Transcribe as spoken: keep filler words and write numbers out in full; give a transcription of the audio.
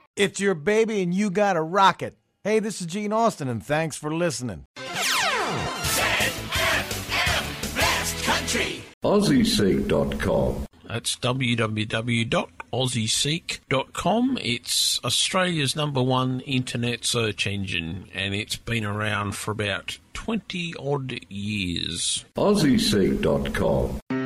It's your baby and you got to rock it. Hey, this is Gene Austin, and thanks for listening. Z F M, Best Country. Aussie Seek dot com. That's w w w dot aussie seek dot com. It's Australia's number one internet search engine, and it's been around for about twenty odd years. Aussie Seek dot com.